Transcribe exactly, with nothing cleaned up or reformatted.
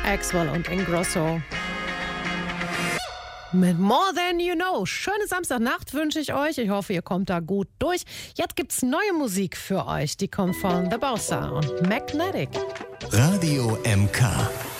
Axwell und Ingrosso. Mit More Than You Know. Schöne Samstagnacht wünsche ich euch. Ich hoffe, ihr kommt da gut durch. Jetzt gibt's neue Musik für euch. Die kommt von The Bossa und Magnetic. Radio M K.